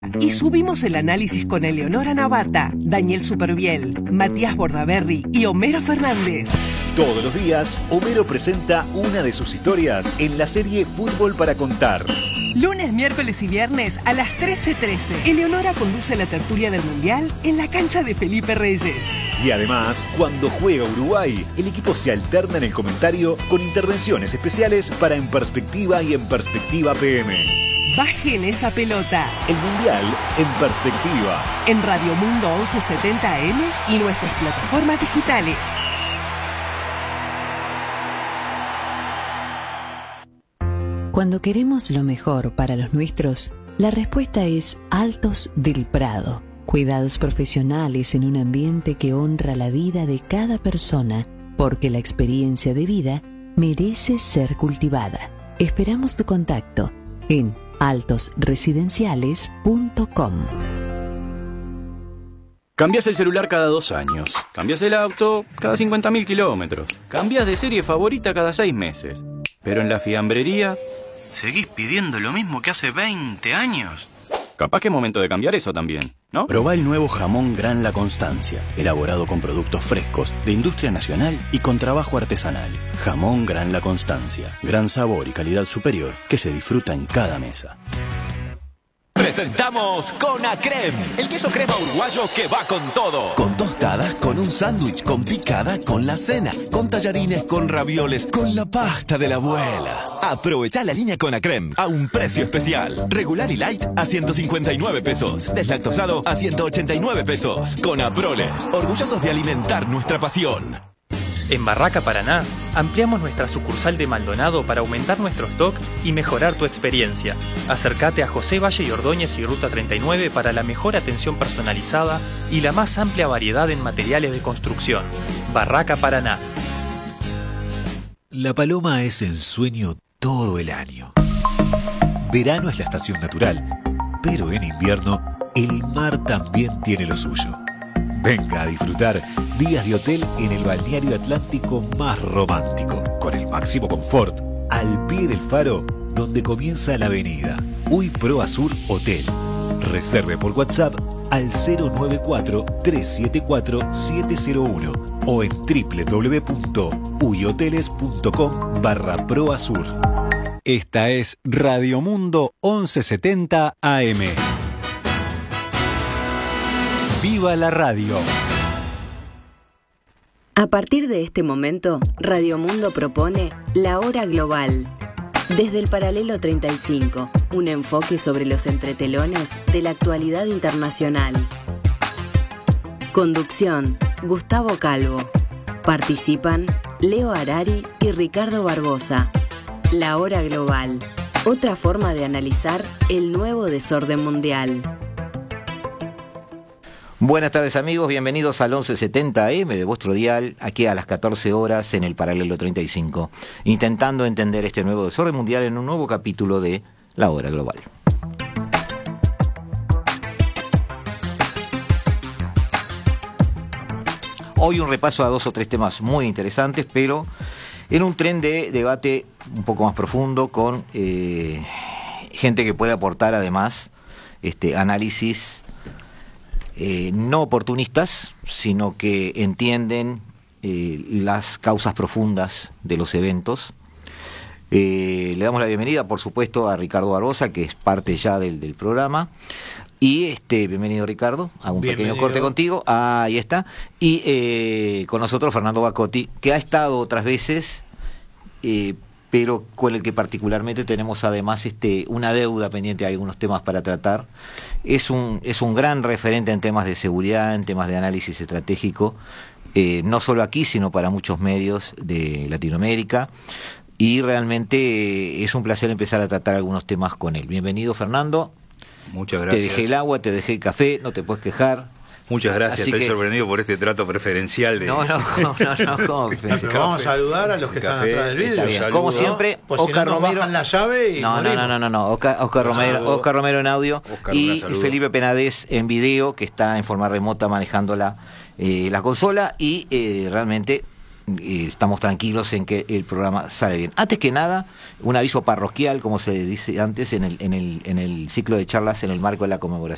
Y subimos el análisis con Eleonora Navata, Daniel Superviel, Matías Bordaberry y Homero Fernández. Todos los días, Homero presenta una de sus historias en la serie Fútbol para Contar. Lunes, miércoles y viernes a las 13:13. Eleonora conduce la tertulia del Mundial en la cancha de Felipe Reyes. Y además, cuando juega Uruguay, el equipo se alterna en el comentario con intervenciones especiales para En Perspectiva y En Perspectiva PM. Bajen esa pelota. El Mundial en Perspectiva. En Radio Mundo 1170 AM y nuestras plataformas digitales. Cuando queremos lo mejor para los nuestros, la respuesta es Altos del Prado. Cuidados profesionales en un ambiente que honra la vida de cada persona, porque la experiencia de vida merece ser cultivada. Esperamos tu contacto en altosresidenciales.com. Cambias el celular cada 2 años. Cambias el auto cada 50.000 kilómetros. Cambias de serie favorita cada 6 meses. Pero en la fiambrería, ¿seguís pidiendo lo mismo que hace 20 años? Capaz que es momento de cambiar eso también, ¿no? Probá el nuevo jamón Gran La Constancia, elaborado con productos frescos, de industria nacional y con trabajo artesanal. Jamón Gran La Constancia, gran sabor y calidad superior que se disfruta en cada mesa. Presentamos Conacrem, el queso crema uruguayo que va con todo. Con tostadas, con un sándwich, con picada, con la cena, con tallarines, con ravioles, con la pasta de la abuela. Aprovecha la línea Conacrem a un precio especial. Regular y light a 159 pesos. Deslactosado a 189 pesos. Conaprole, orgullosos de alimentar nuestra pasión. En Barraca Paraná, ampliamos nuestra sucursal de Maldonado para aumentar nuestro stock y mejorar tu experiencia. Acércate a José Valle y Ordóñez y Ruta 39 para la mejor atención personalizada y la más amplia variedad en materiales de construcción. Barraca Paraná. La paloma es ensueño todo el año. Verano es la estación natural, pero en invierno el mar también tiene lo suyo. Venga a disfrutar días de hotel en el balneario atlántico más romántico, con el máximo confort, al pie del faro, donde comienza la avenida. Huy Pro Azur Hotel. Reserve por WhatsApp al 094-374-701 o en www.huyhoteles.com/proazur. Esta es Radio Mundo 1170 AM. ¡Viva la radio! A partir de este momento, Radio Mundo propone La Hora Global. Desde el paralelo 35, un enfoque sobre los entretelones de la actualidad internacional. Conducción, Gustavo Calvo. Participan Leo Harari y Ricardo Barbosa. La Hora Global, otra forma de analizar el nuevo desorden mundial. Buenas tardes amigos, bienvenidos al 1170 AM de vuestro dial, aquí a las 14 horas en el paralelo 35, intentando entender este nuevo desorden mundial en un nuevo capítulo de La Hora Global. Hoy un repaso a 2 o 3 temas muy interesantes, pero en un tren de debate un poco más profundo con gente que puede aportar además análisis no oportunistas, sino que entienden las causas profundas de los eventos. Le damos la bienvenida, por supuesto, a Ricardo Barbosa, que es parte ya del programa. Y bienvenido, Ricardo, a un pequeño corte contigo. Ahí está. Y con nosotros Fernando Bacotti, que ha estado otras veces, pero con el que particularmente tenemos además una deuda pendiente de algunos temas para tratar. Es un gran referente en temas de seguridad, en temas de análisis estratégico, no solo aquí, sino para muchos medios de Latinoamérica. Y realmente es un placer empezar a tratar algunos temas con él. Bienvenido, Fernando. Muchas gracias. Te dejé el agua, te dejé el café, no te puedes quejar. Muchas gracias, estoy sorprendido por este trato preferencial de... No, ¿cómo preferencial? Vamos a saludar a los que están atrás del vidrio. Está bien. Como siempre, pues Oscar Romero. Bajan la llave y Oscar Romero en audio. Oscar, y Felipe Penades en video, que está en forma remota manejando la consola. Y realmente estamos tranquilos en que el programa sale bien. Antes que nada, un aviso parroquial, como se dice antes, en el ciclo de charlas en el marco de la conmemoración